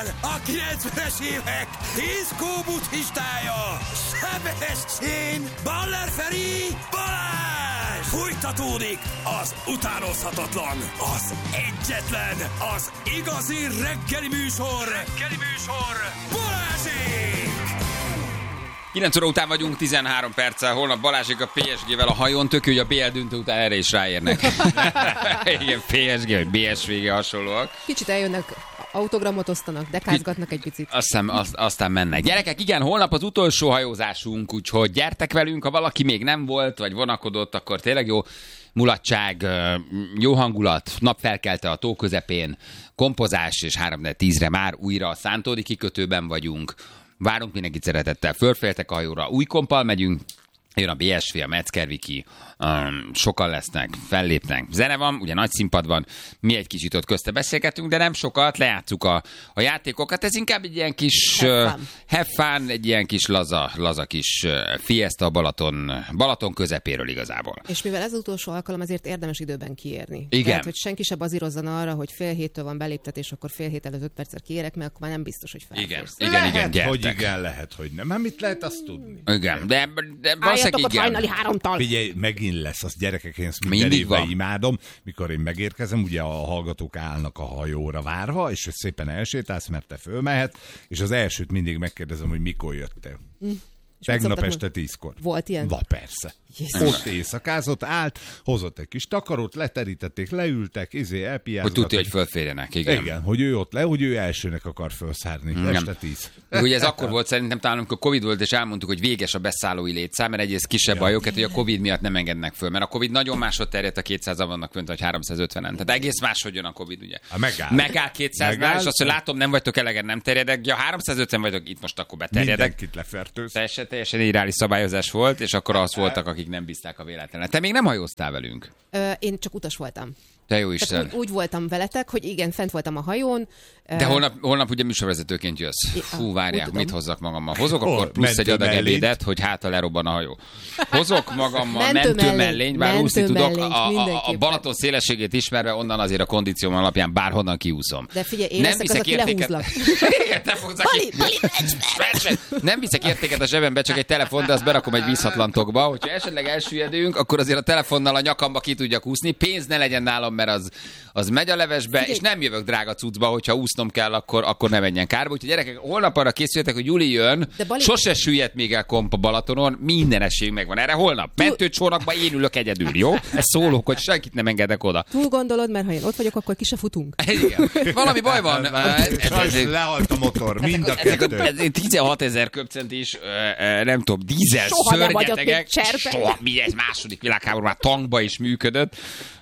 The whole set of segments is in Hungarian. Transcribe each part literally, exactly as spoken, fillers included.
a kilencvenes évek diszkó buddhistája, Sebestyén, Baller Feri, Balázs! Fújtatódik az utánozhatatlan, az egyetlen, az igazi reggeli műsor, reggeli műsor, Balázsék! kilenc óra után vagyunk, tizenhárom perccel, holnap Balázsék a pé es gével a hajón, tök, hogy a bé el döntő után erre is ráérnek. Igen, pé es gé, vagy bé es vé hasonlóak. Kicsit eljönnek, autogramot osztanak, dekázgatnak egy picit. Aztán, az, aztán mennek. Gyerekek, igen, holnap az utolsó hajózásunk, úgyhogy gyertek velünk, ha valaki még nem volt, vagy vonakodott, akkor tényleg jó mulatság, jó hangulat, napfelkelte a tó közepén, kompozás, és három tízre már újra a Szántódi kikötőben vagyunk. Várunk mindenkit szeretettel, fölféltek a hajóra, új kompal megyünk, jön a bé es vé, a Metzger-Viki, um, sokan lesznek, fellépnek. Zene van, ugye nagy színpad van, mi egy kicsit ott közte beszélgetünk, de nem sokat, lejátszuk a, a játékokat, ez inkább egy ilyen kis have fun, uh, have fun egy ilyen kis laza, laza kis uh, fiesta a Balaton, Balaton közepéről igazából. És mivel ez az utolsó alkalom, ezért érdemes időben kiérni. Igen. Tehát, hogy senki se bazírozzana arra, hogy fél héttől van beléptetés, akkor fél hét előtt öt perccel kiérek, mert akkor már nem biztos, hogy felférsz. Igen, igen, igen, gyertek. Hogy igen, lehet, hogy nem. Hát mit lehet azt tudni? Igen, de, de álljatok ott hajnali háromtal. Figyelj, megint lesz, az gyerekek, én ezt minden évben imádom, mikor én megérkezem, ugye a hallgatók állnak a hajóra várva, és szépen elsétálsz, mert te fölmehet, és az elsőt mindig megkérdezem, hogy mikor jöttél. Mm. Tegnap este tízkor. Volt ilyen? Va, persze. Jézus. Ott éjszakázott, állt, hozott egy kis takarót, leterítették, leültek, izé, elpiázgattak. Hogy tudja, hogy fölférjenek, igen. Igen, hogy ő ott le, hogy ő elsőnek akar felszárni. Igen. Este tíz. Ugye ez akkor volt szerintem talán, amikor Covid volt, és elmondtuk, hogy véges a beszállói létszám, mert egyrészt kisebb ja. bajokat, hogy a Covid miatt nem engednek föl. Mert a Covid nagyon másod terjedt, a kétszázan vannak fönt, vagy háromszázötvenen. Tehát egész máshogy jön a Covid, ugye. A megáll. Megáll kétszáznál, és azt, hogy látom, nem vagytok elegen, nem terjedek. Ja, háromszázötven vagyok, itt most akkor beterjedek. Mindenkit lefertőz. Teljesen, teljesen irreális szabályozás volt, és akkor az voltak, akik nem bízták a véletlenül. Te még nem hajóztál velünk? Ö, én csak utas voltam. Te jó Isten. Tehát, úgy, úgy voltam veletek, hogy igen, fent voltam a hajón. De holnap, holnap ugye műsorvezetőként jössz. Fú, várják, mit hozzak magammal. Hozok akkor plusz egy adag ebédet, hogy hát ha lerobban a hajó. Hozok magammal mentő mellényt, bár úszni tudok. A, a, a Balaton szélességét ismerve, onnan azért a kondícióm alapján bárhonnan kiúszom. De figyelj, én leszek az, aki lehúzlak. Igen, te fogsz, aki... Nem viszek értéket a zsebembe, csak egy telefon, de azt berakom egy vízhatlantokba. Hogyha esetleg elsüllyedünk, akkor azért a telefonnal a nyakamba ki tudjak úszni. Pénz ne legyen nálam, mert az, az megy a levesbe, figyelj. És nem jövök drága cuccba, hogyha úsznom kell, akkor, akkor ne menjen kárba. Úgyhogy gyerekek, holnap arra készüljetek, hogy Juli jön, Bali... sose süllyedt még el komp a Balatonon, minden esély megvan erre. Holnap mentőcsónakban én ülök egyedül, jó? Ez szólok, hogy senkit nem engedek oda. Túl gondolod, mert ha én ott vagyok, akkor ki se futunk. Igen. Valami baj van. Lehalt a motor, mind a kettő. tizenhatezer köbcent is, nem tudom, dízel szörnyetegek. Soha, mi ez második világháború, már tankba is működött.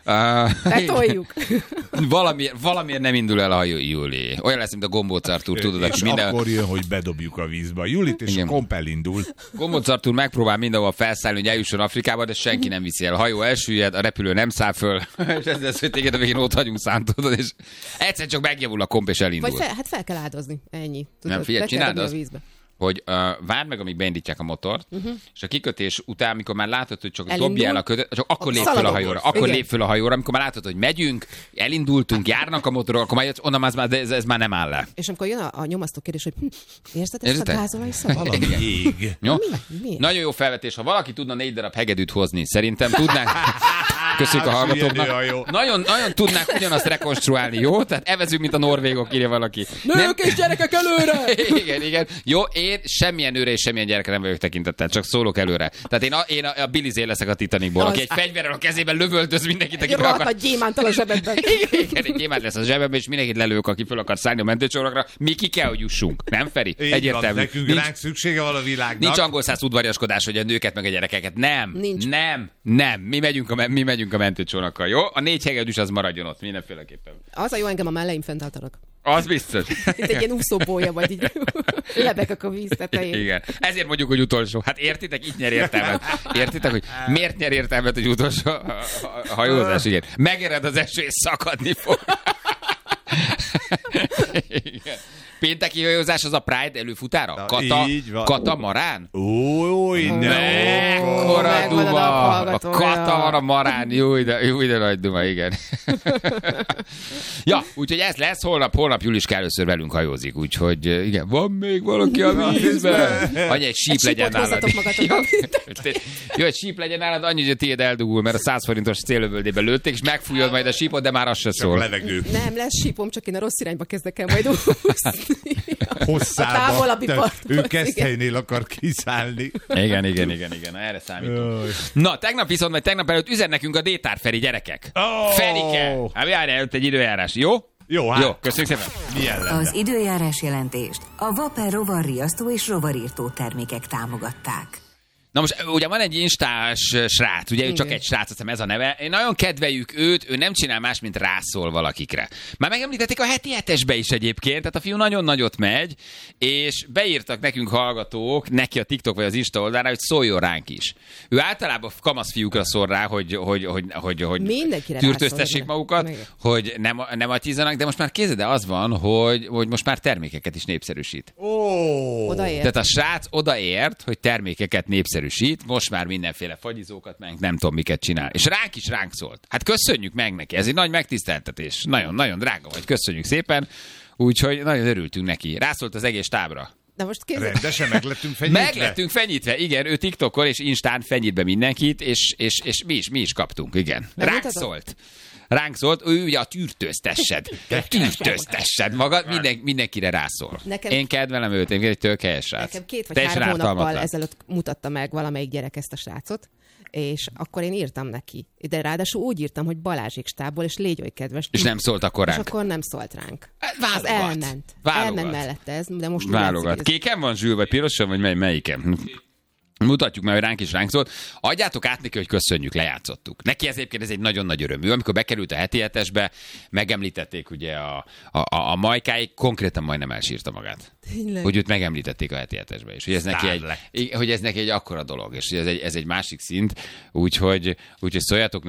Betoljuk. Valamiért, valamiért nem indul el a hajó, Juli. Olyan lesz, mint a Gombóc Artúr, tudod, és minden... akkor jön, hogy bedobjuk a vízbe a Julit, és igen. A komp elindul. Gombóc Artúr megpróbál mindenhol felszállni, hogy eljusson Afrikába, de senki nem viszi el. A hajó elsüllyed, a repülő nem száll föl, és ez lesz, hogy téged a végén ott hagyunk Szántodon, és egyszer csak megjavul a komp, és elindul. Vagy fel, hát fel kell áldozni, ennyi. Tudod, nem, figyelj, csináld azt, hogy uh, várd meg, amíg beindítják a motort, uh-huh. és a kikötés után, amikor már látod, hogy csak elindul, dobjál a kötet, csak akkor lép föl a hajóra. Akkor igen. lép föl a hajóra, amikor már látod, hogy megyünk, elindultunk, járnak a motorok, akkor már jössz, onnan már, de ez, ez már nem áll le. És amikor jön a, a nyomasztó kérdés, hogy hm, érzed ezt Érzetek? a gázolaj szabad? Valami ég. Jó? Mi? Mi? Nagyon jó felvetés. Ha valaki tudna négy darab hegedűt hozni, szerintem tudnánk. Köszönjük a hallgatóknak. Nagyon, nagyon tudnánk ugyanazt rekonstruálni, jó? Tehát evezünk, mint a norvégok, írja valaki. Nők és gyerekek előre! igen, igen. Jó, én semmilyen nőre és semmilyen gyerekre nem vagyok tekintettel, csak szólok előre. Tehát én a, én a, a Billy Zane leszek a Titanicból, aki egy fegyverrel a kezében lövöldöz mindenkit, aki fel akar. Egy gyémántal a zsebedben. igen, egy gyémánt lesz a zsebedben, és mindenkit lelők, aki fel akar szállni a mentőcsónakra. Mi ki kell, hogy jussunk. Nem, Feri? Egyértelmű. Nekünk nincs, ránk szüksége van a világnak. Nincs angol száz udvariaskodás, hogy a nőket meg a gyerekeket. Nem. Nincs. Nem. Nem. Mi megyünk a, mi megyünk a mentőcsónakkal, jó? A négy hegedűs az maradjon ott mindenféleképpen. Az a jó, engem a melleim fent álltanak. Az biztos. Itt egy ilyen úszóbólya vagy, így lebegek a víz tetején. Igen. Ezért mondjuk, hogy utolsó. Hát értitek? Itt nyer értelmet. Értitek, hogy miért nyer értelmet, hogy utolsó a hajózás? Igen. Megered az eső, és szakadni fog. Pénteki hajózás az a Pride előfutára? Na, Kata, így van. Katamarán? Új, ne! Mekkora megvan a duma! A naphallgatója. Katamarán, jó ide, jó ide nagy duma, igen. Ja, úgyhogy ez lesz, holnap, holnap Juliska először velünk hajózik, úgyhogy igen, van még valaki a vízben? Annyi, egy síp legyen nálad. Jó, egy síp legyen nálad, annyi, hogy a tiéd eldugul, mert a száz forintos célövöldébe lőtték, és megfújod majd a sípot, de már az se szól. Levegő. Nem, lesz sípom, csak én a rossz irányba kezdek el majd úszni. Hosszába. A távolabbi Te- partból, Ő igen. Keszthelynél akar kiszállni. Igen, igen, igen, igen, erre számítunk. Na, tegnap viszont, vagy tegnap előtt üzen nekünk a Détár Feri, gyerekek. Ó! Ferike! Hát járj előtt egy időjárás, jó? Jó, hát. Jó, köszönjük szépen. Milyen lenne? Az időjárás jelentést a Vaper rovarriasztó és rovarírtó termékek támogatták. Na most ugye van egy instás srác, ugye ő csak egy srác, azt hiszem ez a neve. Én nagyon kedveljük őt, ő nem csinál más, mint rászól valakikre. Már megemlítették a heti hetesbe is egyébként, tehát a fiú nagyon nagyot megy, és beírtak nekünk hallgatók, neki a TikTok vagy az Insta oldalára, hogy szóljon ránk is. Ő általában kamasz fiúkra szól rá, hogy, hogy, hogy, hogy, hogy Mindenkire tűrtőztessék rászól. magukat, Igen. hogy nem, nem atyizanak, de most már kézed, de az van, hogy, hogy most már termékeket is népszerűsít. Ó! Odaért. Tehát a srác odaért, hogy termékeket népszerűsít, most már mindenféle fagyizókat, meg nem tudom miket csinál. És ránk is ránk szólt. Hát köszönjük meg neki, ez egy nagy megtiszteltetés. Nagyon-nagyon drága vagy, köszönjük szépen. Úgyhogy nagyon örültünk neki. Rászólt az egész tábra. De most kézzel... Rendesen meglettünk fenyítve? Meglettünk fenyítve, igen, ő TikTokon és Instán fenyít be mindenkit, és, és, és mi, is, mi is kaptunk, igen. Ránk Megmutatod? szólt. Ránk szólt, ő ugye a tűrtőztessed. Tűrtőztessed magad, minden, mindenkire rászól. Nekem- Én kedvelem őt, én egy tök helyes srác. Nekem két vagy Teljesen három hónappal ártalmatlan. ezelőtt mutatta meg valamelyik gyerek ezt a srácot, és akkor én írtam neki. De ráadásul úgy írtam, hogy Balázsék stábból, és légy oly kedves. És nem szólt akkor És ránk. akkor nem szólt ránk. Válogat. Az elment. Válogat. Elment mellette ez, de most úgy Válogat. látszik, hogy ez- Kéken van Zsül, vagy pirosan, vagy mely, melyiken? Mutatjuk meg, hogy ránk is ránk szólt. Adjátok át neki, hogy köszönjük, lejátszottuk. Neki ez egyébként ez egy nagyon nagy örömű. Amikor bekerült a heti hetesbe, megemlítették ugye a, a, a, a Majkáig, konkrétan majdnem elsírta magát. Tényleg. Hogy őt megemlítették a heti hetesbe is. Hogy ez, neki Sztár egy, hogy ez neki egy akkora dolog, és hogy ez egy, ez egy másik szint. Úgyhogy, úgyhogy szóljatok